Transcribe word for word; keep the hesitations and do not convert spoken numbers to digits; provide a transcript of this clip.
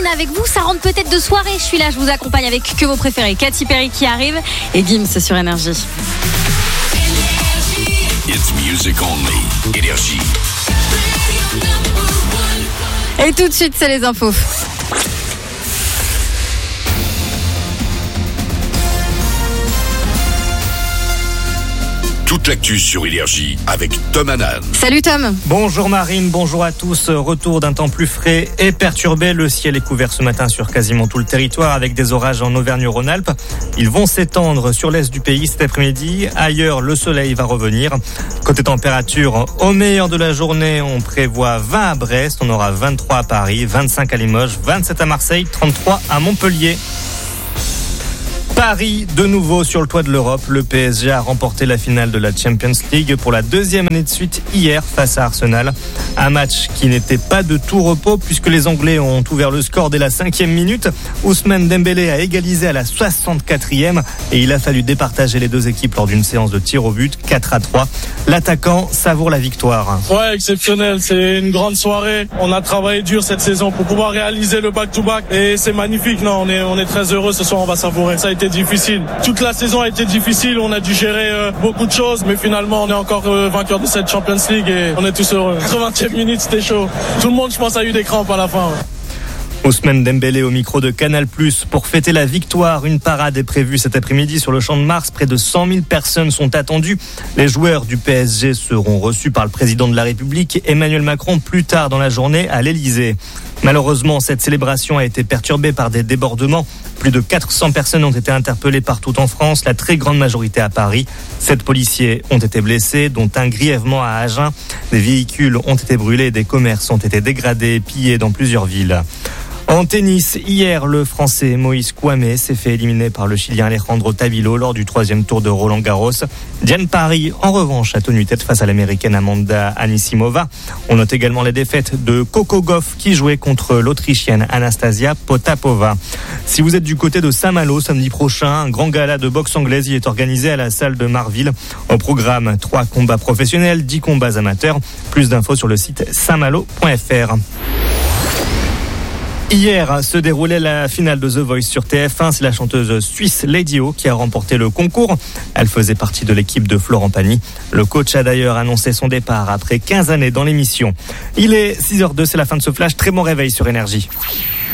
là avec vous. Ça rentre peut-être de soirée. Je suis là, je vous accompagne avec que vos préférés. Katy Perry qui arrive et Gims sur Énergie. It's music only. Énergie. Et tout de suite, c'est les infos. Toute l'actu sur Énergie avec Tom Hanan. Salut Tom. Bonjour Marine, bonjour à tous. Retour d'un temps plus frais et perturbé. Le ciel est couvert ce matin sur quasiment tout le territoire avec des orages en Auvergne-Rhône-Alpes. Ils vont s'étendre sur l'est du pays cet après-midi. Ailleurs, le soleil va revenir. Côté température, au meilleur de la journée, on prévoit vingt à Brest, on aura vingt-trois à Paris, vingt-cinq à Limoges, vingt-sept à Marseille, trente-trois à Montpellier. Paris, de nouveau sur le toit de l'Europe. Le P S G a remporté la finale de la Champions League pour la deuxième année de suite hier face à Arsenal. Un match qui n'était pas de tout repos puisque les Anglais ont ouvert le score dès la cinquième minute. Ousmane Dembélé a égalisé à la soixante-quatrième et il a fallu départager les deux équipes lors d'une séance de tir au but, quatre à trois. L'attaquant savoure la victoire. Ouais, exceptionnel. C'est une grande soirée. On a travaillé dur cette saison pour pouvoir réaliser le back-to-back et c'est magnifique. Non, on est, on est très heureux ce soir. On va savourer. Ça a été difficile. Toute la saison a été difficile. On a dû gérer euh, beaucoup de choses, mais finalement, on est encore euh, vainqueur de cette Champions League et on est tous heureux. quatre-vingtième minute, c'était chaud. Tout le monde, je pense, a eu des crampes à la fin. Ouais. Ousmane Dembélé au micro de Canal plus. Pour fêter la victoire, une parade est prévue cet après-midi sur le Champ de Mars. Près de cent mille personnes sont attendues. Les joueurs du P S G seront reçus par le président de la République, Emmanuel Macron, plus tard dans la journée à l'Élysée. Malheureusement, cette célébration a été perturbée par des débordements. Plus de quatre cents personnes ont été interpellées partout en France, la très grande majorité à Paris. Sept policiers ont été blessés, dont un grièvement à Agen. Des véhicules ont été brûlés, des commerces ont été dégradés et pillés dans plusieurs villes. En tennis, hier, le Français Moïse Kouamé s'est fait éliminer par le Chilien Alejandro Tabilo lors du troisième tour de Roland-Garros. Diane Parry, en revanche, a tenu tête face à l'Américaine Amanda Anisimova. On note également les défaites de Coco Gauff qui jouait contre l'Autrichienne Anastasia Potapova. Si vous êtes du côté de Saint-Malo, samedi prochain, un grand gala de boxe anglaise y est organisé à la salle de Marville. Au programme, trois combats professionnels, dix combats amateurs. Plus d'infos sur le site saint malo point f r. Hier se déroulait la finale de The Voice sur T F un. C'est la chanteuse suisse Lady O qui a remporté le concours. Elle faisait partie de l'équipe de Florent Pagny. Le coach a d'ailleurs annoncé son départ après quinze années dans l'émission. Il est six heures deux, c'est la fin de ce flash. Très bon réveil sur Énergie.